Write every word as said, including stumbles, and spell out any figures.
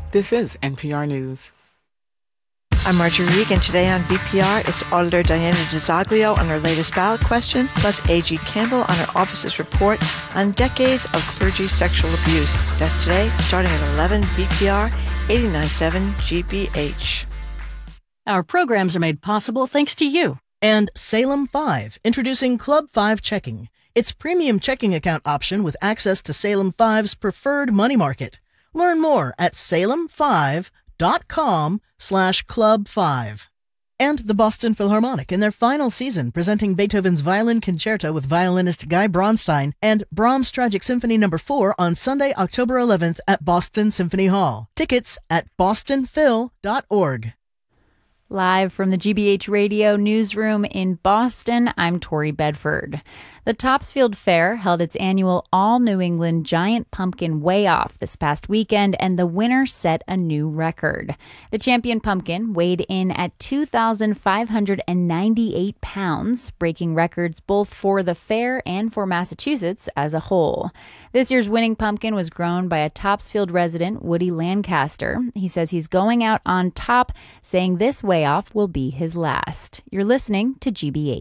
This is N P R News. I'm Marjorie Regan. Today on B P R, it's Auditor Diana DiZoglio on her latest ballot question, plus A G Campbell on her office's report on decades of clergy sexual abuse. That's today, starting at eleven, B P R eighty-nine point seven G B H. Our programs are made possible thanks to you. And Salem five, introducing Club five Checking. Its premium checking account option with access to Salem five's preferred money market. Learn more at salem five dot com slash club five. And the Boston Philharmonic in their final season, presenting Beethoven's Violin Concerto with violinist Guy Bronstein and Brahms' Tragic Symphony number four on Sunday, October eleventh at Boston Symphony Hall. Tickets at boston phil dot org. Live from the G B H Radio newsroom in Boston, I'm Tori Bedford. The Topsfield Fair held its annual All-New England Giant Pumpkin Weigh-Off this past weekend, and the winner set a new record. The champion pumpkin weighed in at two thousand five hundred ninety-eight pounds, breaking records both for the fair and for Massachusetts as a whole. This year's winning pumpkin was grown by a Topsfield resident, Woody Lancaster. He says he's going out on top, saying this weigh-off will be his last. You're listening to G B